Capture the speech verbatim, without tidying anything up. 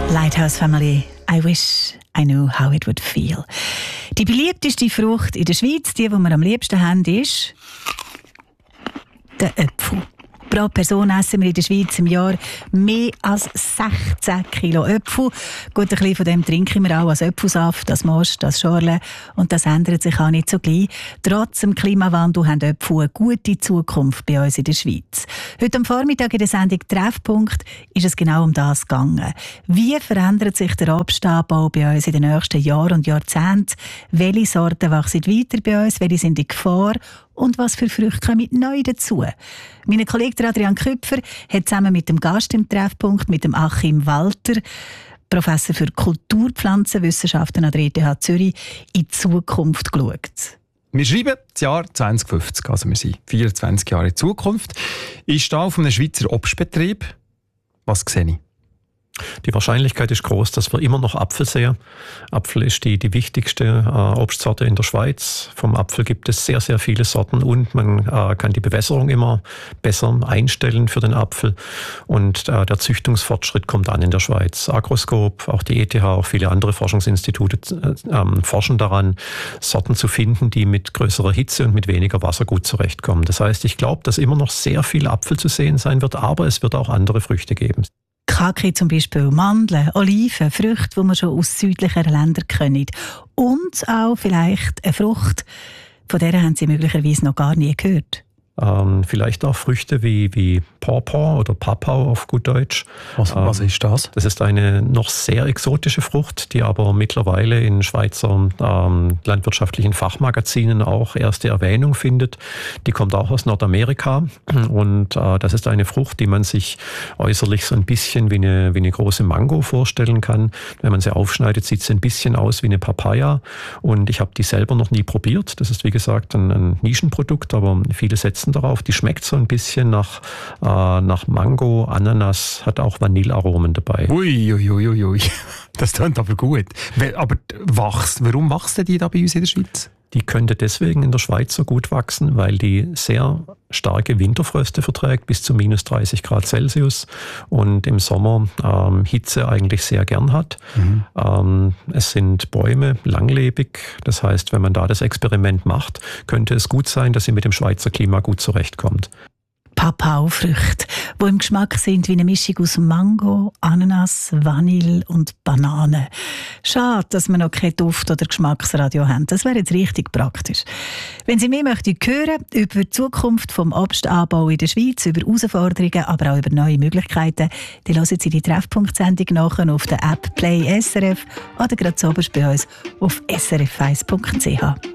Lighthouse Family, I wish I knew how it would feel. Die beliebteste Frucht in der Schweiz, die, die wir am liebsten haben, ist der Apfel. Pro Person essen wir in der Schweiz im Jahr mehr als sechzehn Kilo Äpfel. Gut, ein bisschen von dem trinken wir auch als Äpfelsaft, das Most, das Schorle. Und das ändert sich auch nicht so gleich. Trotz dem Klimawandel haben Äpfel eine gute Zukunft bei uns in der Schweiz. Heute am Vormittag in der Sendung Treffpunkt ist es genau um das gegangen. Wie verändert sich der Obstanbau bei uns in den nächsten Jahren und Jahrzehnten? Welche Sorten wachsen weiter bei uns? Welche sind in Gefahr? Und was für Früchte kommen neu dazu? Mein Kollege Adrian Küpfer hat zusammen mit dem Gast im Treffpunkt, mit dem Achim Walter, Professor für Kulturpflanzenwissenschaften an der E T H Zürich, in die Zukunft geschaut. Wir schreiben das Jahr zwanzig fünfzig, also wir sind vierundzwanzig Jahre in Zukunft. Ich stehe auf einem Schweizer Obstbetrieb. Was sehe ich? Die Wahrscheinlichkeit ist groß, dass wir immer noch Apfel sehen. Apfel ist die, die wichtigste äh, Obstsorte in der Schweiz. Vom Apfel gibt es sehr, sehr viele Sorten und man äh, kann die Bewässerung immer besser einstellen für den Apfel. Und äh, der Züchtungsfortschritt kommt an in der Schweiz. Agroskop, auch die E T H, auch viele andere Forschungsinstitute äh, äh, forschen daran, Sorten zu finden, die mit größerer Hitze und mit weniger Wasser gut zurechtkommen. Das heißt, ich glaube, dass immer noch sehr viel Apfel zu sehen sein wird, aber es wird auch andere Früchte geben. Kaki zum Beispiel, Mandeln, Oliven, Früchte, die man schon aus südlicheren Ländern kennen. Und auch vielleicht eine Frucht, von der haben Sie möglicherweise noch gar nie gehört. Ähm, vielleicht auch Früchte wie, wie Pawpaw oder Papau auf gut Deutsch. Was, ähm, was ist das? Das ist eine noch sehr exotische Frucht, die aber mittlerweile in Schweizer ähm, landwirtschaftlichen Fachmagazinen auch erste Erwähnung findet. Die kommt auch aus Nordamerika und äh, das ist eine Frucht, die man sich äußerlich so ein bisschen wie eine, wie eine große Mango vorstellen kann. Wenn man sie aufschneidet, sieht sie ein bisschen aus wie eine Papaya und ich habe die selber noch nie probiert. Das ist wie gesagt ein, ein Nischenprodukt, aber viele setzen darauf. Die schmeckt so ein bisschen nach, äh, nach Mango, Ananas, hat auch Vanillearomen dabei. Ui, ui, ui, ui. Das klingt aber gut. Aber wachst, warum wachsen die da bei uns in der Schweiz? Die könnte deswegen in der Schweiz so gut wachsen, weil die sehr starke Winterfröste verträgt, bis zu minus dreißig Grad Celsius und im Sommer ähm, Hitze eigentlich sehr gern hat. Mhm. Ähm, es sind Bäume, langlebig. Das heißt, wenn man da das Experiment macht, könnte es gut sein, dass sie mit dem Schweizer Klima gut zurechtkommt. Papau-Früchte, die im Geschmack sind wie eine Mischung aus Mango, Ananas, Vanille und Banane. Schade, dass wir noch kein Duft- oder Geschmacksradio haben. Das wäre jetzt richtig praktisch. Wenn Sie mehr möchten hören über die Zukunft des Obstanbau in der Schweiz, über Herausforderungen, aber auch über neue Möglichkeiten, dann hören Sie die Treffpunkt-Sendung nachher auf der App Play S R F oder gerade zuoberst bei uns auf s r f eins punkt c h.